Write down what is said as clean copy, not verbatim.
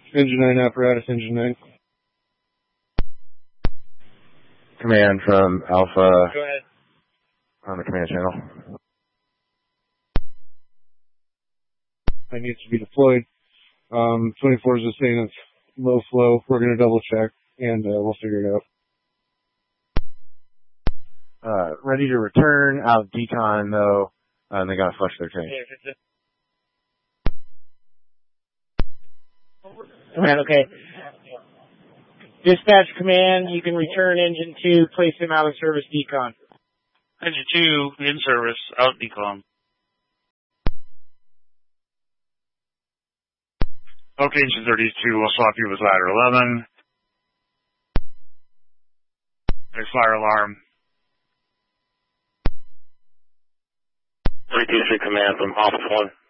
Engine 9 apparatus, Engine 9. Command from Alpha. Go ahead. On the command channel. That needs to be deployed. 24 is just saying it's low flow. We're going to double check, and we'll figure it out. Ready to return out of decon, though, and they got to flush their tank. Command, okay. Dispatch command, you can return engine 2, place him out of service decon. Engine 2, in service, out decon. Okay, engine 32, we'll swap you with ladder 11. There's fire alarm. 323 command from Office 1.